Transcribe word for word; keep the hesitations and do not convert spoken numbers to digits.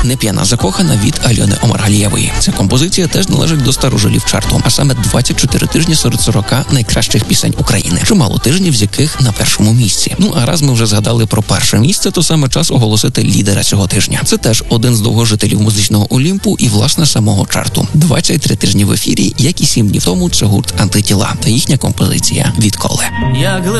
«Не п'яна закохана» від Альони Омаргалієвої. Ця композиція теж належить до старожилів чарту, а саме двадцять чотири тижні серед сорока найкращих пісень України. Чимало тижнів, з яких на першому місці. Ну а раз ми вже згадали про перше місце, то саме час оголосити лідера цього тижня. Це теж один з довгожителів музичного Олімпу і, власне, самого чарту. двадцять три тижні в ефірі, як і сім днів тому, це гурт «Антитіла» та їхня композиція «Відколи».